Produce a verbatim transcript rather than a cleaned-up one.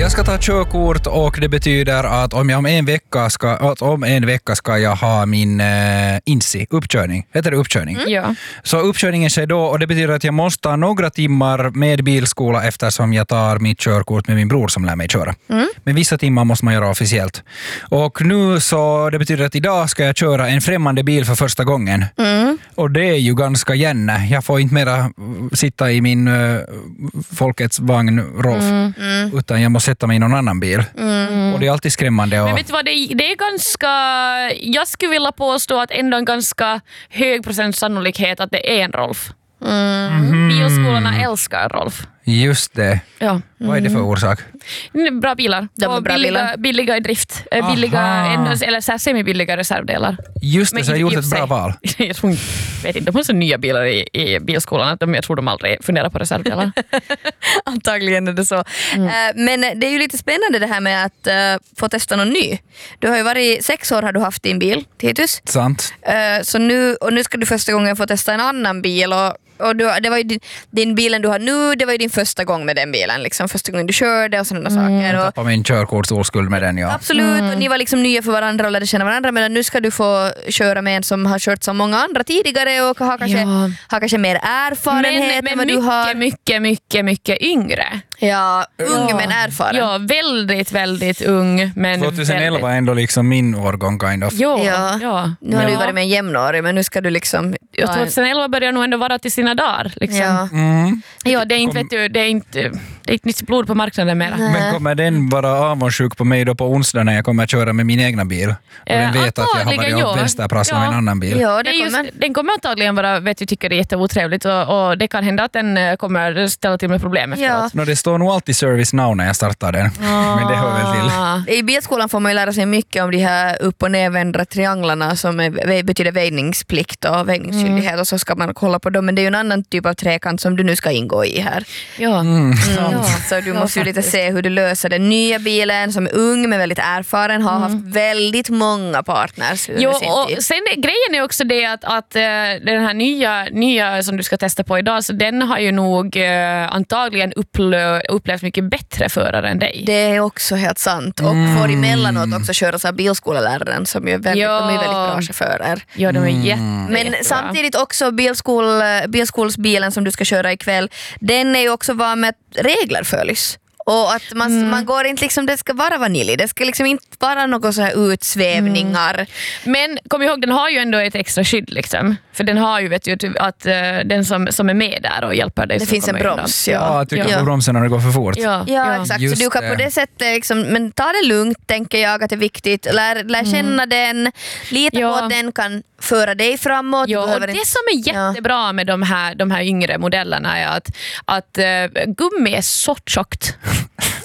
Jag ska ta körkort och det betyder att om jag om en vecka ska, att om en vecka ska jag ha min eh, I N S I, uppkörning. Heter det uppkörning? Mm. Ja. Så uppkörningen sker då och det betyder att jag måste ta några timmar med bilskola eftersom jag tar mitt körkort med min bror som lär mig köra. Mm. Men vissa timmar måste man göra officiellt. Och nu så det betyder att idag ska jag köra en främmande bil för första gången. Mm. Och det är ju ganska gänne. Jag får inte mera sitta i min uh, folkets vagn Rolf. Mm. Mm. Utan jag måste sätta mig i någon annan bil. Mm. Och det är alltid skrämmande. Och... Men vet du vad, det är, det är ganska... Jag skulle vilja påstå att ändå en ganska hög procent sannolikhet att det är en Rolf. Mm. Mm. Bilskolorna älskar Rolf. Just det. Ja. Mm. Vad är det för orsak? Bra bilar. De är och bra billiga, bilar. billiga i drift. Aha. Billiga, eller så här semi-billiga reservdelar. Just det, men så har jag gjort ett bra val. Jag tror, vet inte, de har så nya bilar i, i bilskolan att de, jag tror de aldrig funderar på reservdelar. Antagligen är det så. Mm. Uh, men det är ju lite spännande det här med att uh, få testa någon ny. Du har ju varit, sex år har du haft din bil, Titus. Sant. Uh, så nu, och nu ska du första gången få testa en annan bil och Och du, det var ju din, din bilen du har nu, det var ju din första gång med den bilen, liksom första gången du körde och sådana mm. saker. Och, jag tappade min körkortsoskuld med den, ja. Absolut, mm. och ni var liksom nya för varandra och lärde känna varandra, men nu ska du få köra med en som har kört som många andra tidigare och har kanske, ja. har kanske mer erfarenhet men, än vad mycket, du har. mycket, mycket, mycket yngre. Ja, ung ja. men erfaren. Ja, väldigt, väldigt ung. Men tjugoelva var ändå liksom min årgång kind of. Ja, ja. ja. Nu har ja. du varit med en jämnårig, men nu ska du liksom... Ja, tjugoelva börjar nog ändå vara till sina dagar. Liksom. Ja. Mm. Ja, det är inte, vet du, det är inte, det är inte nytt blod på marknaden mera. Nej. Men kommer den vara avundsjuk på mig då på onsdag när jag kommer att köra med min egna bil? Och den Eh, vet att jag har varit ja. och vänsterprasslat med en annan bil. Ja, det Det är kommer. just, den kommer antagligen vara, vet du, tycker det är jätteotrevligt och, och det kan hända att den eh, kommer ställa till med problem efteråt. Ja. No, det står nog alltid service now när jag startar den. Ah. Men det hör väl till. I bilskolan får man ju lära sig mycket om de här upp- och nedvända trianglarna som är, betyder väjningsplikt och väjningsskyldighet mm. och så ska man kolla på dem. Men det är ju en annan typ av trekant som du nu ska ingå i här. Ja. Mm. Mm. Ja. Så du ja, måste ju lite se hur du löser den nya bilen som är ung men väldigt erfaren, har mm. haft väldigt många partners. Jo, och sen grejen är också det att, att den här nya, nya som du ska testa på idag, så den har ju nog eh, antagligen upplö, upplevt mycket bättre förare än dig. Det är också helt sant. Och mm. får emellanåt också köras av bilskolaläraren som är väldigt, ja. de är väldigt bra chaufförer. Ja, de är Mm. jätte, Men jättebra. samtidigt också bilskol, bilskolsbilen som du ska köra ikväll, den är ju också van med att regler följs. Och att man, mm. man går inte liksom, det ska vara vanilj, det ska liksom inte vara några så här utsvävningar. Mm. Men kom ihåg, den har ju ändå ett extra skydd liksom. För den har ju, vet du, att uh, den som, som är med där och hjälper dig. Det finns en broms, ja. Ja, trycka ja. på bromsen när det går för fort. Ja, ja, ja. exakt. Just så du kan det. på det sättet liksom, men ta det lugnt, tänker jag att det är viktigt. Lär, lär känna mm. den, lita ja. på att den kan föra dig framåt. Ja, och det inte... som är jättebra med de här, de här yngre modellerna är att, att uh, gummi är så tjockt.